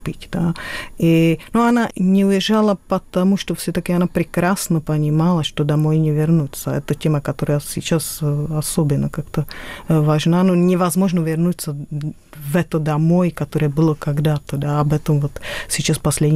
пить, да. Но она не уезжала, потому что все-таки она прекрасно понимала, что домой не вернуться. Это тема, которая сейчас особенно как-то важна. Но невозможно вернуться в это домой, которое было когда-то, да. Об этом вот сейчас последний